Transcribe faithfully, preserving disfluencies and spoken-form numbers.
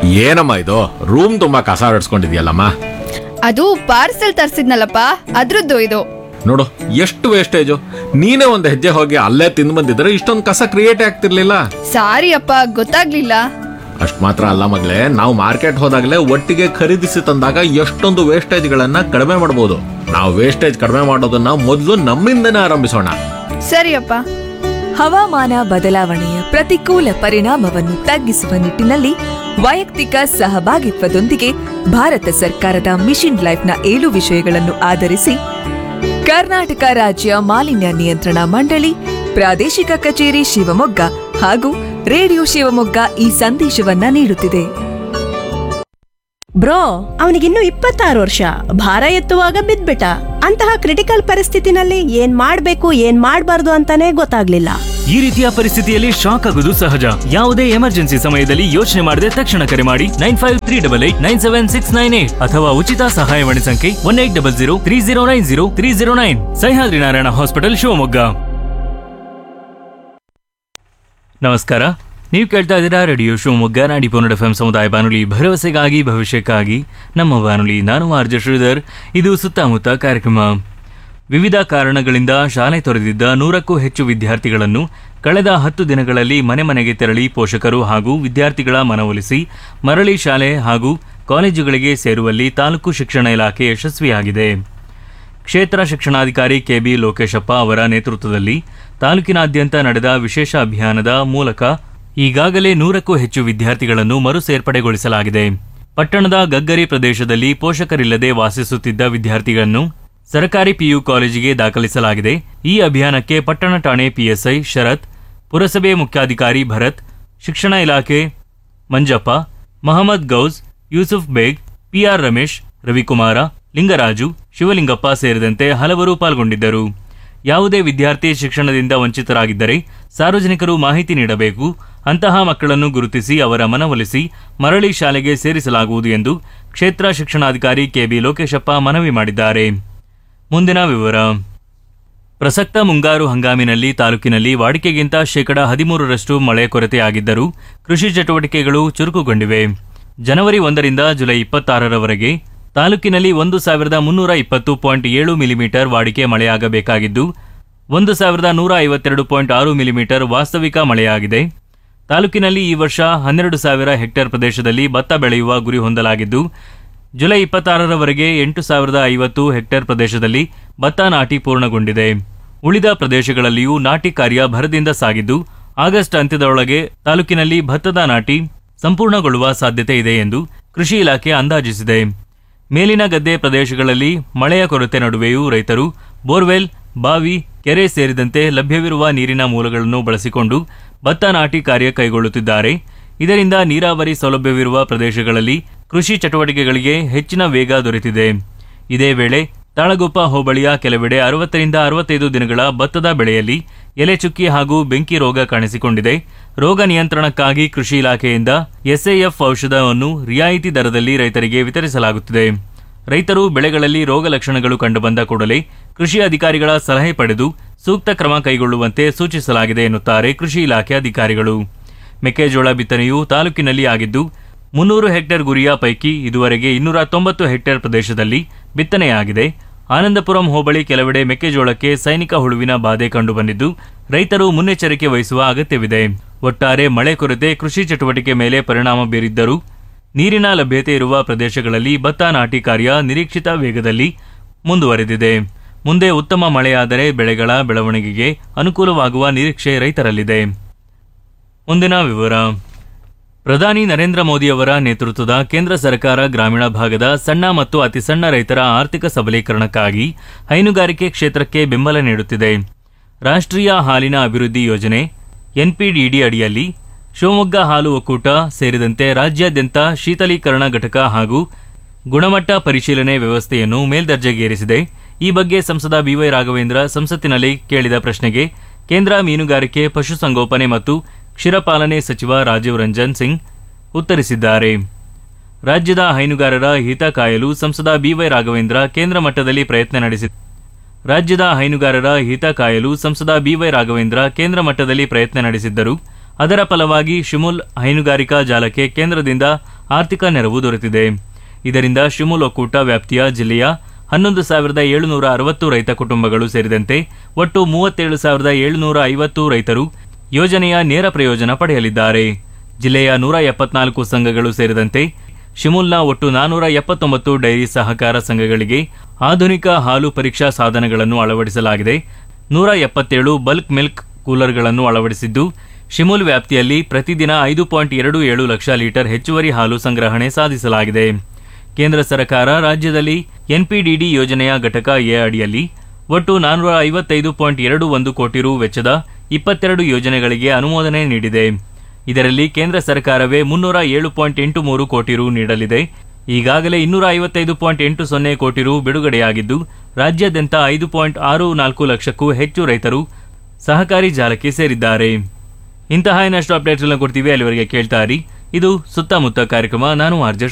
ಏನಮ್ಮ ಇದು ರೂಮ್ ತುಂಬಾ ಕಸ ಹೊಡ್ಸ್ಕೊಂಡಿದ್ಯಲ್ಲಮ್ಮ. ಅದು ಪಾರ್ಸೆಲ್ ತರ್ಸಿದ್ನಲ್ಲಪ್ಪ ಅದ್ರದ್ದು ಇದು. ನೋಡು ಎಷ್ಟು ವೇಸ್ಟೇಜು. ನೀನೇ ಒಂದು ಹೆಜ್ಜೆ ಹೋಗಿ ಅಲ್ಲೇ ತಿಂದು ಬಂದಿದ್ರೆ ಇಷ್ಟೊಂದು ಕಸ ಕ್ರಿಯೇಟ್ ಆಗ್ತಿರ್ಲಿಲ್ಲ. ಸಾರಿ ಅಪ್ಪ, ಗೊತ್ತಾಗ್ಲಿಲ್ಲ. ಅಷ್ಟ್ ಮಾತ್ರ ಅಲ್ಲ ಮಗಳೇ, ನಾವು ಮಾರ್ಕೆಟ್ ಹೋದಾಗಲೇ ಒಟ್ಟಿಗೆ ಖರೀದಿಸಿ ತಂದಾಗ ಎಷ್ಟೊಂದು ವೇಸ್ಟೇಜ್ ಗಳನ್ನ ಕಡಿಮೆ ಮಾಡಬಹುದು. ನಾವು ವೇಸ್ಟೇಜ್ ಕಡಿಮೆ ಮಾಡೋದನ್ನ ಮೊದಲು ನಮ್ಮಿಂದನೇ ಆರಂಭಿಸೋಣ. ಸರಿಯಪ್ಪ. ಹವಾಮಾನ ಬದಲಾವಣೆಯ ಪ್ರತಿಕೂಲ ಪರಿಣಾಮವನ್ನು ತಗ್ಗಿಸುವ ನಿಟ್ಟಿನಲ್ಲಿ ವೈಯಕ್ತಿಕ ಸಹಭಾಗಿತ್ವದೊಂದಿಗೆ ಭಾರತ ಸರ್ಕಾರದ ಮಿಷನ್ ಲೈಫ್ನ ಏಳು ವಿಷಯಗಳನ್ನು ಆಧರಿಸಿ ಕರ್ನಾಟಕ ರಾಜ್ಯ ಮಾಲಿನ್ಯ ನಿಯಂತ್ರಣ ಮಂಡಳಿ, ಪ್ರಾದೇಶಿಕ ಕಚೇರಿ ಶಿವಮೊಗ್ಗ ಹಾಗೂ ರೇಡಿಯೋ ಶಿವಮೊಗ್ಗ ಈ ಸಂದೇಶವನ್ನ ನೀಡುತ್ತಿದೆ. ಬ್ರೋ, ಅವನಿಗಿನ್ನೂ ಇಪ್ಪತ್ತಾರು ವರ್ಷ. ಭಾರ ಎತ್ತುವಾಗ ಬಿದ್ಬಿಟ್ಟ. ಅಂತಹ ಕ್ರಿಟಿಕಲ್ ಪರಿಸ್ಥಿತಿನಲ್ಲಿ ಏನ್ ಮಾಡ್ಬೇಕು ಏನ್ ಮಾಡ್ಬಾರ್ದು ಅಂತಾನೆ ಗೊತ್ತಾಗ್ಲಿಲ್ಲ. ಈ ರೀತಿಯ ಪರಿಸ್ಥಿತಿಯಲ್ಲಿ ಶಾಕ್ ಆಗುವುದು ಸಹಜ. ಯಾವುದೇ ಎಮರ್ಜೆನ್ಸಿ ಸಮಯದಲ್ಲಿ ಯೋಚನೆ ಮಾಡದೆ ತಕ್ಷಣ ಕರೆ ಮಾಡಿ nine five three double eight nine seven six nine eight ಅಥವಾ ಉಚಿತ ಸಹಾಯವಾಣಿ ಸಂಖ್ಯೆ one eight double zero three zero nine zero three zero nine. Sahyadri Narayana hospital Shivamogga. ನಮಸ್ಕಾರ, ನೀವು ಕೇಳ್ತಾ ಇದ್ದೀರಾ ರೇಡಿಯೋ ಶಿವಮೊಗ್ಗ ನಾಡಿ ಪೋನಡ್ ಎಫ್ ಎಂ ಸಮುದಾಯ ಬಾನುಲಿ, ಭರವಸೆಗಾಗಿ ಭವಿಷ್ಯಕ್ಕಾಗಿ ನಮ್ಮ ಬಾನುಲಿ. ನಾನು ಆರ್ ಜೆ ಶ್ರೀಧರ್. ಇದು ಸುತ್ತಮುತ್ತ ಕಾರ್ಯಕ್ರಮ. ವಿವಿಧ ಕಾರಣಗಳಿಂದ ಶಾಲೆ ತೊರೆದಿದ್ದ ನೂರಕ್ಕೂ ಹೆಚ್ಚು ವಿದ್ಯಾರ್ಥಿಗಳನ್ನು ಕಳೆದ ಹತ್ತು ದಿನಗಳಲ್ಲಿ ಮನೆ ಮನೆಗೆ ತೆರಳಿ ಪೋಷಕರು ಹಾಗೂ ವಿದ್ಯಾರ್ಥಿಗಳ ಮನವೊಲಿಸಿ ಮರಳಿ ಶಾಲೆ ಹಾಗೂ ಕಾಲೇಜುಗಳಿಗೆ ಸೇರುವಲ್ಲಿ ತಾಲೂಕು ಶಿಕ್ಷಣ ಇಲಾಖೆ ಯಶಸ್ವಿಯಾಗಿದೆ. ಕ್ಷೇತ್ರ ಶಿಕ್ಷಣಾಧಿಕಾರಿ ಕೆಬಿ ಲೋಕೇಶಪ್ಪ ಅವರ ನೇತೃತ್ವದಲ್ಲಿ ತಾಲೂಕಿನಾದ್ಯಂತ ನಡೆದ ವಿಶೇಷ ಅಭಿಯಾನದ ಮೂಲಕ ಈಗಾಗಲೇ ನೂರಕ್ಕೂ ಹೆಚ್ಚು ವಿದ್ಯಾರ್ಥಿಗಳನ್ನು ಮರು ಸೇರ್ಪಡೆಗೊಳಿಸಲಾಗಿದೆ. ಪಟ್ಟಣದ ಗಗ್ಗರಿ ಪ್ರದೇಶದಲ್ಲಿ ಪೋಷಕರಿಲ್ಲದೆ ವಾಸಿಸುತ್ತಿದ್ದ ವಿದ್ಯಾರ್ಥಿಗಳನ್ನು ಸರ್ಕಾರಿ ಪಿಯು ಕಾಲೇಜಿಗೆ ದಾಖಲಿಸಲಾಗಿದೆ. ಈ ಅಭಿಯಾನಕ್ಕೆ ಪಟ್ಟಣ ಠಾಣೆ ಪಿಎಸ್ಐ ಶರತ್, ಪುರಸಭೆ ಮುಖ್ಯಾಧಿಕಾರಿ ಭರತ್, ಶಿಕ್ಷಣ ಇಲಾಖೆ ಮಂಜಪ್ಪ, ಮಹಮ್ಮದ್ ಗೌಸ್, ಯೂಸುಫ್ ಬೇಗ್, ಪಿಆರ್ ರಮೇಶ್, ರವಿಕುಮಾರ, ಲಿಂಗರಾಜು, ಶಿವಲಿಂಗಪ್ಪ ಸೇರಿದಂತೆ ಹಲವರು ಪಾಲ್ಗೊಂಡಿದ್ದರು. ಯಾವುದೇ ವಿದ್ಯಾರ್ಥಿ ಶಿಕ್ಷಣದಿಂದ ವಂಚಿತರಾಗಿದ್ದರೆ ಸಾರ್ವಜನಿಕರು ಮಾಹಿತಿ ನೀಡಬೇಕು. ಅಂತಹ ಮಕ್ಕಳನ್ನು ಗುರುತಿಸಿ ಅವರ ಮನವೊಲಿಸಿ ಮರಳಿ ಶಾಲೆಗೆ ಸೇರಿಸಲಾಗುವುದು ಎಂದು ಕ್ಷೇತ್ರ ಶಿಕ್ಷಣಾಧಿಕಾರಿ ಕೆಬಿ ಲೋಕೇಶಪ್ಪ ಮನವಿ ಮಾಡಿದ್ದಾರೆ. ಮುಂದಿನ ವಿವರ. ಪ್ರಸಕ್ತ ಮುಂಗಾರು ಹಂಗಾಮಿನಲ್ಲಿ ತಾಲೂಕಿನಲ್ಲಿ ವಾಡಿಕೆಗಿಂತ ಶೇಕಡಾ ಹದಿಮೂರರಷ್ಟು ಮಳೆ ಕೊರತೆಯಾಗಿದ್ದರೂ ಕೃಷಿ ಚಟುವಟಿಕೆಗಳು ಚುರುಕುಗೊಂಡಿವೆ. ಜನವರಿ ಒಂದರಿಂದ ಜುಲೈ ಇಪ್ಪತ್ತಾರರವರೆಗೆ ತಾಲೂಕಿನಲ್ಲಿ ಒಂದು ಸಾವಿರದ ಮುನ್ನೂರ ಇಪ್ಪತ್ತು ಪಾಯಿಂಟ್ ಏಳು ಮಿಲಿಮೀಟರ್ ವಾಡಿಕೆ ಮಳೆಯಾಗಬೇಕಾಗಿದ್ದು ಒಂದು ಸಾವಿರದ ನೂರ ಐವತ್ತೆರಡು ಪಾಯಿಂಟ್ ಆರು ಮಿಲಿಮೀಟರ್ ವಾಸ್ತವಿಕ ಮಳೆಯಾಗಿದೆ. ತಾಲೂಕಿನಲ್ಲಿ ಈ ವರ್ಷ ಹನ್ನೆರಡು ಸಾವಿರ ಹೆಕ್ಟೇರ್ ಪ್ರದೇಶದಲ್ಲಿ ಭತ್ತ ಬೆಳೆಯುವ ಗುರಿ ಹೊಂದಲಾಗಿದ್ದು ಜುಲೈ ಇಪ್ಪತ್ತಾರರವರೆಗೆ ಎಂಟು ಸಾವಿರದ ಐವತ್ತು ಹೆಕ್ಟೇರ್ ಪ್ರದೇಶದಲ್ಲಿ ಭತ್ತ ನಾಟಿ ಪೂರ್ಣಗೊಂಡಿದೆ. ಉಳಿದ ಪ್ರದೇಶಗಳಲ್ಲಿಯೂ ನಾಟಿ ಕಾರ್ಯ ಭರದಿಂದ ಸಾಗಿದ್ದು ಆಗಸ್ಟ್ ಅಂತ್ಯದೊಳಗೆ ತಾಲೂಕಿನಲ್ಲಿ ಭತ್ತದ ನಾಟಿ ಸಂಪೂರ್ಣಗೊಳ್ಳುವ ಸಾಧ್ಯತೆ ಇದೆ ಎಂದು ಕೃಷಿ ಇಲಾಖೆ ಅಂದಾಜಿಸಿದೆ. ಮೇಲಿನ ಗದ್ದೆ ಪ್ರದೇಶಗಳಲ್ಲಿ ಮಳೆಯ ಕೊರತೆ ನಡುವೆಯೂ ರೈತರು ಬೋರ್ವೆಲ್, ಬಾವಿ, ಕೆರೆ ಸೇರಿದಂತೆ ಲಭ್ಯವಿರುವ ನೀರಿನ ಮೂಲಗಳನ್ನು ಬಳಸಿಕೊಂಡು ಭತ್ತ ನಾಟಿ ಕಾರ್ಯ ಕೈಗೊಳ್ಳುತ್ತಿದ್ದಾರೆ. ಇದರಿಂದ ನೀರಾವರಿ ಸೌಲಭ್ಯವಿರುವ ಪ್ರದೇಶಗಳಲ್ಲಿ ಕೃಷಿ ಚಟುವಟಿಕೆಗಳಿಗೆ ಹೆಚ್ಚಿನ ವೇಗ ದೊರೆತಿದೆ. ಇದೇ ವೇಳೆ ತಾಳಗುಪ್ಪ ಹೋಬಳಿಯ ಕೆಲವೆಡೆ ಅರವತ್ತರಿಂದ ಅರವತ್ತೈದು ದಿನಗಳ ಭತ್ತದ ಬೆಳೆಯಲ್ಲಿ ಎಲೆ ಚುಕ್ಕಿ ಹಾಗೂ ಬೆಂಕಿ ರೋಗ ಕಾಣಿಸಿಕೊಂಡಿದೆ. ರೋಗ ನಿಯಂತ್ರಣಕ್ಕಾಗಿ ಕೃಷಿ ಇಲಾಖೆಯಿಂದ ಎಸ್ಎಎಫ್ ಔಷಧವನ್ನು ರಿಯಾಯಿತಿ ದರದಲ್ಲಿ ರೈತರಿಗೆ ವಿತರಿಸಲಾಗುತ್ತಿದೆ. ರೈತರು ಬೆಳೆಗಳಲ್ಲಿ ರೋಗ ಲಕ್ಷಣಗಳು ಕಂಡುಬಂದ ಕೂಡಲೇ ಕೃಷಿ ಅಧಿಕಾರಿಗಳ ಸಲಹೆ ಪಡೆದು ಸೂಕ್ತ ಕ್ರಮ ಕೈಗೊಳ್ಳುವಂತೆ ಸೂಚಿಸಲಾಗಿದೆ ಎನ್ನುತ್ತಾರೆ ಕೃಷಿ ಇಲಾಖೆ ಅಧಿಕಾರಿಗಳು. ಮೆಕ್ಕೆಜೋಳ ಬಿತ್ತನೆಯು ತಾಲೂಕಿನಲ್ಲಿ ಆಗಿದ್ದು ಮುನ್ನೂರು ಹೆಕ್ಟೇರ್ ಗುರಿಯ ಪೈಕಿ ಇದುವರೆಗೆ ಇನ್ನೂರ ತೊಂಬತ್ತು ಹೆಕ್ಟೇರ್ ಪ್ರದೇಶದಲ್ಲಿ ಬಿತ್ತನೆಯಾಗಿದೆ. ಆನಂದಪುರಂ ಹೋಬಳಿ ಕೆಲವೆಡೆ ಮೆಕ್ಕೆಜೋಳಕ್ಕೆ ಸೈನಿಕ ಹುಳುವಿನ ಬಾಧೆ ಕಂಡುಬಂದಿದ್ದು ರೈತರು ಮುನ್ನೆಚ್ಚರಿಕೆ ವಹಿಸುವ ಅಗತ್ಯವಿದೆ. ಒಟ್ಟಾರೆ ಮಳೆ ಕೊರತೆ ಕೃಷಿ ಚಟುವಟಿಕೆ ಮೇಲೆ ಪರಿಣಾಮ ಬೀರಿದ್ದರೂ ನೀರಿನ ಲಭ್ಯತೆ ಇರುವ ಪ್ರದೇಶಗಳಲ್ಲಿ ಭತ್ತ ನಾಟಿ ಕಾರ್ಯ ನಿರೀಕ್ಷಿತ ವೇಗದಲ್ಲಿ ಮುಂದುವರೆದಿದೆ. ಮುಂದೆ ಉತ್ತಮ ಮಳೆಯಾದರೆ ಬೆಳೆಗಳ ಬೆಳವಣಿಗೆಗೆ ಅನುಕೂಲವಾಗುವ ನಿರೀಕ್ಷೆ ರೈತರಲ್ಲಿದೆ. ಮುಂದಿನ ವಿವರ. ಪ್ರಧಾನಿ ನರೇಂದ್ರ ಮೋದಿಯವರ ನೇತೃತ್ವದ ಕೇಂದ್ರ ಸರ್ಕಾರ ಗ್ರಾಮೀಣ ಭಾಗದ ಸಣ್ಣ ಮತ್ತು ಅತಿ ಸಣ್ಣ ರೈತರ ಆರ್ಥಿಕ ಸಬಲೀಕರಣಕ್ಕಾಗಿ ಹೈನುಗಾರಿಕೆ ಕ್ಷೇತ್ರಕ್ಕೆ ಬೆಂಬಲ ನೀಡುತ್ತಿದೆ. ರಾಷ್ಟ್ರೀಯ ಹಾಲಿನ ಅಭಿವೃದ್ಧಿ ಯೋಜನೆ ಎನ್ಪಿಡಿಡಿ ಅಡಿಯಲ್ಲಿ ಶಿವಮೊಗ್ಗ ಹಾಲು ಒಕ್ಕೂಟ ಸೇರಿದಂತೆ ರಾಜ್ಯಾದ್ಯಂತ ಶೀತಲೀಕರಣ ಘಟಕ ಹಾಗೂ ಗುಣಮಟ್ಟ ಪರಿಶೀಲನೆ ವ್ಯವಸ್ಥೆಯನ್ನು ಮೇಲ್ದರ್ಜೆಗೇರಿಸಿದೆ. ಈ ಬಗ್ಗೆ ಸಂಸದ ಬಿವೈ ರಾಘವೇಂದ್ರ ಸಂಸತ್ತಿನಲ್ಲಿ ಕೇಳಿದ ಪ್ರಶ್ನೆಗೆ ಕೇಂದ್ರ ಮೀನುಗಾರಿಕೆ, ಪಶುಸಂಗೋಪನೆ ಮತ್ತು ಕ್ಷೀರಪಾಲನೆ ಸಚಿವ ರಾಜೀವ್ ರಂಜನ್ ಸಿಂಗ್ ಉತ್ತರಿಸಿದ್ದಾರೆ. ರಾಜ್ಯದ ಹೈನುಗಾರರ ಹಿತ ಕಾಯಲು ಸಂಸದ ಬಿವೈ ರಾಘವೇಂದ್ರ ಕೇಂದ್ರ ಮಟ್ಟದಲ್ಲಿ ಪ್ರಯತ್ನ ನಡೆಸಿ ರಾಜ್ಯದ ಹೈನುಗಾರರ ಹಿತ ಕಾಯಲು ಸಂಸದ ಬಿವೈ ರಾಘವೇಂದ್ರ ಕೇಂದ್ರ ಮಟ್ಟದಲ್ಲಿ ಪ್ರಯತ್ನ ನಡೆಸಿದ್ದರು. ಅದರ ಫಲವಾಗಿ ಶಿಮುಲ್ ಹೈನುಗಾರಿಕಾ ಜಾಲಕ್ಕೆ ಕೇಂದ್ರದಿಂದ ಆರ್ಥಿಕ ನೆರವು ದೊರೆತಿದೆ. ಇದರಿಂದ ಶಿಮುಲ್ ಒಕ್ಕೂಟ ವ್ಯಾಪ್ತಿಯ ಜಿಲ್ಲೆಯ ಹನ್ನೊಂದು ಸಾವಿರದ ಏಳುನೂರ ಅರವತ್ತು ರೈತ ಕುಟುಂಬಗಳು ಸೇರಿದಂತೆ ಒಟ್ಟು ಮೂವತ್ತೇಳು ಸಾವಿರದ ಏಳುನೂರ ಐವತ್ತು ರೈತರು ಯೋಜನೆಯ ನೇರ ಪ್ರಯೋಜನ ಪಡೆಯಲಿದ್ದಾರೆ. ಜಿಲ್ಲೆಯ ನೂರ ಎಪ್ಪತ್ನಾಲ್ಕು ಸಂಘಗಳು ಸೇರಿದಂತೆ ಶಿಮುಲ್ನ ಒಟ್ಟು ನಾನೂರ ಎಪ್ಪತ್ತೊಂಬತ್ತು ಡೈರಿ ಸಹಕಾರ ಸಂಘಗಳಿಗೆ ಆಧುನಿಕ ಹಾಲು ಪರೀಕ್ಷಾ ಸಾಧನಗಳನ್ನು ಅಳವಡಿಸಲಾಗಿದೆ. ನೂರ ಎಪ್ಪತ್ತೇಳು ಬಲ್ಕ್ ಮಿಲ್ಕ್ ಕೂಲರ್ಗಳನ್ನು ಅಳವಡಿಸಿದ್ದು, ಶಿಮುಲ್ ವ್ಯಾಪ್ತಿಯಲ್ಲಿ ಪ್ರತಿದಿನ ಐದು ಪಾಯಿಂಟ್ ಎರಡು ಏಳು ಲಕ್ಷ ಲೀಟರ್ ಹೆಚ್ಚುವರಿ ಹಾಲು ಸಂಗ್ರಹಣೆ ಸಾಧಿಸಲಾಗಿದೆ. ಕೇಂದ್ರ ಸರ್ಕಾರ ರಾಜ್ಯದಲ್ಲಿ ಎನ್ಪಿಡಿಡಿ ಯೋಜನೆಯ ಘಟಕ ಎ ಅಡಿಯಲ್ಲಿ ಒಟ್ಟು ನಾನ್ನೂರ ಐವತ್ತೈದು ಪಾಯಿಂಟ್ ಎರಡು ಒಂದು ಕೋಟಿ ರು ವೆಚ್ಚದ ಇಪ್ಪತ್ತೆರಡು ಯೋಜನೆಗಳಿಗೆ ಅನುಮೋದನೆ ನೀಡಿದೆ. ಇದರಲ್ಲಿ ಕೇಂದ್ರ ಸರ್ಕಾರವೇ ಮುನ್ನೂರ ಏಳು ಪಾಯಿಂಟ್ ಎಂಟು ಮೂರು ಕೋಟಿ ರು ನೀಡಲಿದೆ. ಈಗಾಗಲೇ ಇನ್ನೂರ ಐವತ್ತೈದು ಪಾಯಿಂಟ್ ಎಂಟು ಸೊನ್ನೆ ಕೋಟಿ ರು ಬಿಡುಗಡೆಯಾಗಿದ್ದು, ರಾಜ್ಯಾದ್ಯಂತ ಐದು ಪಾಯಿಂಟ್ ಆರು ನಾಲ್ಕು ಲಕ್ಷಕ್ಕೂ ಹೆಚ್ಚು ರೈತರು ಸಹಕಾರಿ ಜಾಲಕ್ಕೆ ಸೇರಿದ್ದಾರೆ. ಇಂತಹ ಇನ್ನಷ್ಟು ಅಪ್ಡೇಟ್ಗಳನ್ನು ಕೊಡ್ತೀವಿ. ಅಲ್ಲಿವರೆಗೆ ಕೇಳ್ತಾ ಇರಿ. ಇದು ಸುತ್ತಮುತ್ತ ಕಾರ್ಯಕ್ರಮ. ನಾನು ಆರ್ಜೆ